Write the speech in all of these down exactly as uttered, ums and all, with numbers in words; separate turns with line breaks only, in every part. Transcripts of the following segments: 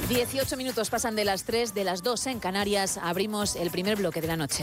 dieciocho minutos pasan de las tres, de las dos en Canarias. Abrimos el primer bloque de la noche.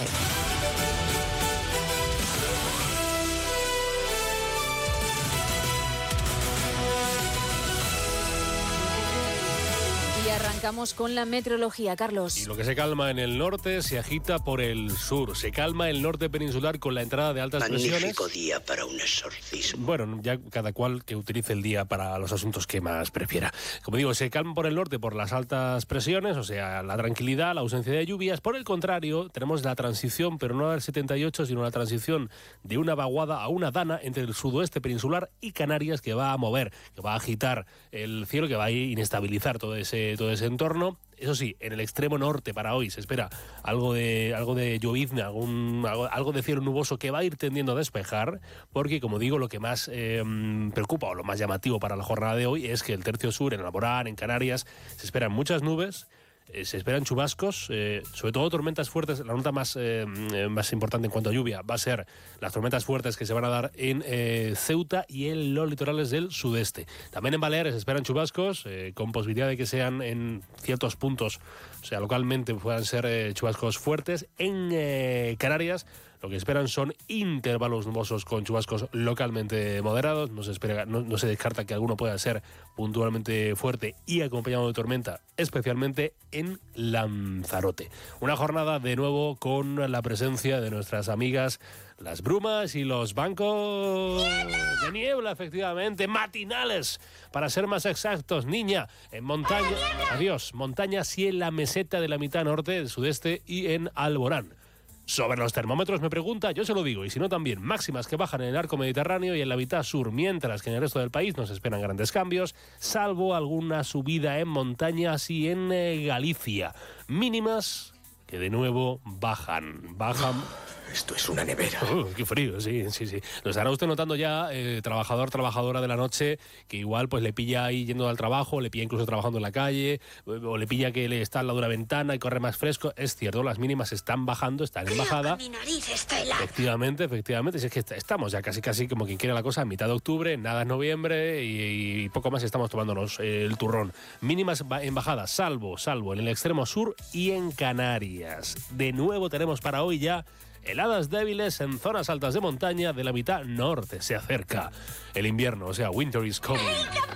Y arrancamos con la meteorología, Carlos.
Y lo que se calma en el norte se agita por el sur. Se calma el norte peninsular con la entrada de altas
Magnífico
presiones.
Magnífico día para un exorcismo.
Bueno, ya cada cual que utilice el día para los asuntos que más prefiera. Como digo, se calma por el norte por las altas presiones, o sea, la tranquilidad, la ausencia de lluvias. Por el contrario, tenemos la transición, pero no del setenta y ocho, sino la transición de una vaguada a una dana entre el sudoeste peninsular y Canarias, que va a mover, que va a agitar el cielo, que va a inestabilizar todo ese todo ese entorno. Eso sí, en el extremo norte para hoy se espera algo de algo de llovizna, algún, algo, algo de cielo nuboso que va a ir tendiendo a despejar, porque, como digo, lo que más eh, preocupa o lo más llamativo para la jornada de hoy es que el tercio sur, en Alborán, en Canarias, se esperan muchas nubes. Eh, se esperan chubascos, eh, sobre todo tormentas fuertes. La nota más, eh, más importante en cuanto a lluvia va a ser las tormentas fuertes que se van a dar en eh, Ceuta y en los litorales del sudeste. También en Baleares se esperan chubascos, eh, con posibilidad de que sean en ciertos puntos, o sea, localmente puedan ser eh, chubascos fuertes. En eh, Canarias lo que esperan son intervalos nubosos con chubascos localmente moderados. No se espera, no, no se descarta que alguno pueda ser puntualmente fuerte y acompañado de tormenta, especialmente en Lanzarote. Una jornada de nuevo con la presencia de nuestras amigas las brumas y los bancos ¡Niebla! de niebla, efectivamente, matinales, para ser más exactos, niña, en montaña, adiós, montañas y en la meseta de la mitad norte, el sudeste y en Alborán. Sobre los termómetros me pregunta, yo se lo digo, y si no también, máximas que bajan en el arco mediterráneo y en la mitad sur, mientras que en el resto del país no se esperan grandes cambios, salvo alguna subida en montañas y en eh, Galicia. Mínimas que de nuevo bajan, bajan...
Esto es una nevera.
Uh, qué frío, sí, sí, sí. Lo estará usted notando ya, eh, trabajador, trabajadora de la noche, que igual pues le pilla ahí yendo al trabajo, le pilla incluso trabajando en la calle, o le pilla que le está al lado de una ventana y corre más fresco. Es cierto, las mínimas están bajando, están en bajada.
Mi nariz está helada.
Efectivamente, efectivamente. Si es que estamos ya casi, casi como quien quiere la cosa, a mitad de octubre, nada es noviembre y, y poco más estamos tomándonos el turrón. Mínimas en bajada, salvo, salvo en el extremo sur y en Canarias. De nuevo tenemos para hoy ya heladas débiles en zonas altas de montaña de la mitad norte. Se acerca el invierno, o sea, winter is coming.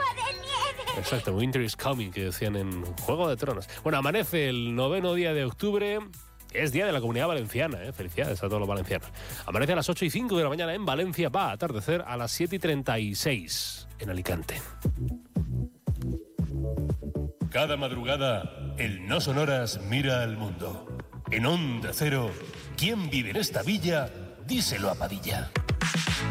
Exacto, winter is coming, que decían en Juego de Tronos. Bueno, amanece el noveno día de octubre. Es día de la Comunidad Valenciana, ¿eh? Felicidades a todos los valencianos. Amanece a las ocho y cinco de la mañana en Valencia, va a atardecer a las siete y treinta y seis en Alicante.
Cada madrugada, el No Sonoras mira al mundo. En Onda Cero, ¿quién vive en esta villa? Díselo a Padilla.